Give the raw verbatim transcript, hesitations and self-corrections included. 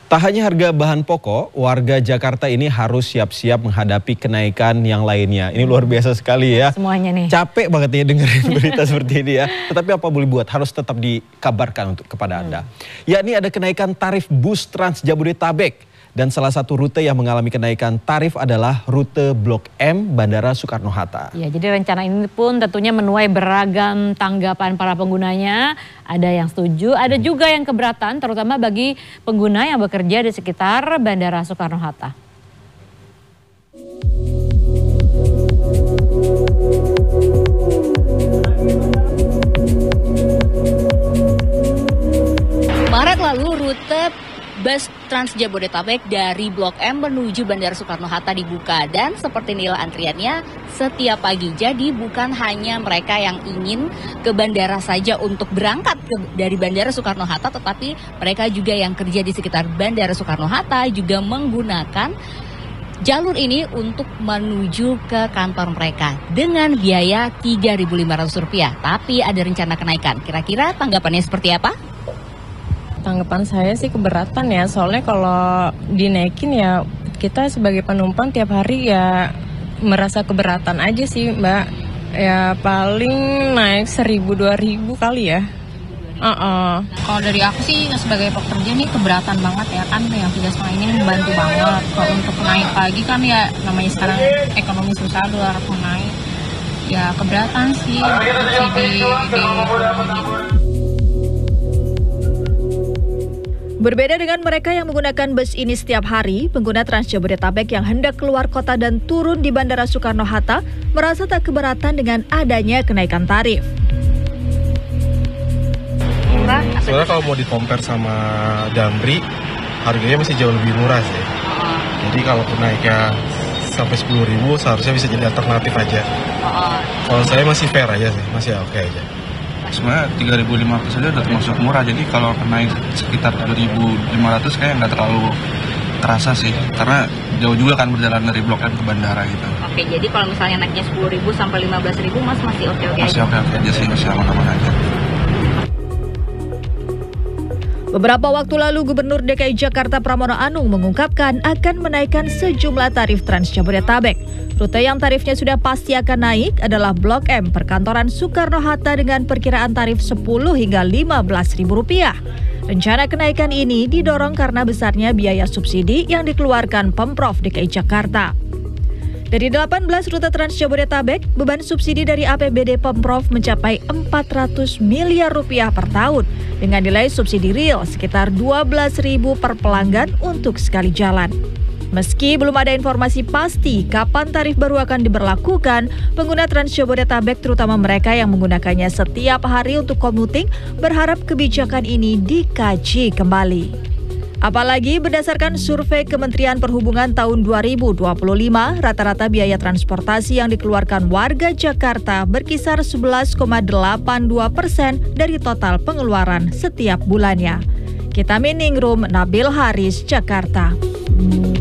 Tak hanya harga bahan pokok, warga Jakarta ini harus siap-siap menghadapi kenaikan yang lainnya. Ini luar biasa sekali ya. Semuanya nih. Capek banget nih dengerin berita seperti ini ya. Tetapi apa boleh buat, harus tetap dikabarkan untuk kepada Anda. Yakni ada kenaikan tarif bus Trans Jabodetabek. Dan salah satu rute yang mengalami kenaikan tarif adalah rute Blok M Bandara Soekarno-Hatta. Ya, jadi rencana ini pun tentunya menuai beragam tanggapan para penggunanya. Ada yang setuju, ada juga yang keberatan, terutama bagi pengguna yang bekerja di sekitar Bandara Soekarno-Hatta. Maret lalu rute bus Trans Jabodetabek dari Blok M menuju Bandara Soekarno-Hatta dibuka dan seperti inilah antriannya setiap pagi. Jadi bukan hanya mereka yang ingin ke bandara saja untuk berangkat ke, dari Bandara Soekarno-Hatta, tetapi mereka juga yang kerja di sekitar Bandara Soekarno-Hatta juga menggunakan jalur ini untuk menuju ke kantor mereka dengan biaya tiga ribu lima ratus rupiah. Tapi ada rencana kenaikan. Kira-kira tanggapannya seperti apa? Tanggapan saya sih keberatan ya, soalnya kalau dinaikin ya kita sebagai penumpang tiap hari ya merasa keberatan aja sih Mbak. Ya paling naik seribu dua ribu kali ya. Uh-uh. Kalau dari aku sih sebagai pekerja nih keberatan banget ya, kan yang tiga setengah ini membantu banget. Kalau untuk naik lagi kan ya namanya sekarang ekonomi susah, dolar pun naik. Ya keberatan sih subsidi di ekonomi. Berbeda dengan mereka yang menggunakan bus ini setiap hari, pengguna Trans Jabodetabek yang hendak keluar kota dan turun di Bandara Soekarno-Hatta merasa tak keberatan dengan adanya kenaikan tarif. Sebenarnya kalau mau di-compare sama Damri, harganya masih jauh lebih murah sih. Jadi kalau naiknya sampai sepuluh ribu seharusnya bisa jadi alternatif aja. Kalau saya masih fair aja sih, masih oke aja. Sebenarnya tiga ribu lima ratus saja udah termasuk murah, jadi kalau naik sekitar dua ribu lima ratus kayak nggak terlalu terasa sih, karena jauh juga kan berjalan dari Blok M ke bandara gitu. Oke, jadi kalau misalnya naiknya sepuluh ribu sampai lima belas ribu Mas masih oke-oke aja? Masih oke-oke aja sih, masih aman-aman aja. Beberapa waktu lalu Gubernur D K I Jakarta Pramono Anung mengungkapkan akan menaikkan sejumlah tarif Trans Jabodetabek. Rute yang tarifnya sudah pasti akan naik adalah Blok M Perkantoran Soekarno-Hatta dengan perkiraan tarif sepuluh hingga lima belas ribu rupiah. Rencana kenaikan ini didorong karena besarnya biaya subsidi yang dikeluarkan Pemprov D K I Jakarta. Dari delapan belas rute Trans Jabodetabek, beban subsidi dari A P B D Pemprov mencapai empat ratus miliar rupiah per tahun dengan nilai subsidi real sekitar dua belas ribu per pelanggan untuk sekali jalan. Meski belum ada informasi pasti kapan tarif baru akan diberlakukan, pengguna Trans Jabodetabek terutama mereka yang menggunakannya setiap hari untuk komuting berharap kebijakan ini dikaji kembali. Apalagi berdasarkan survei Kementerian Perhubungan tahun dua ribu dua puluh lima, rata-rata biaya transportasi yang dikeluarkan warga Jakarta berkisar sebelas koma delapan dua persen dari total pengeluaran setiap bulannya. Kita Ningrum, Nabil Haris, Jakarta.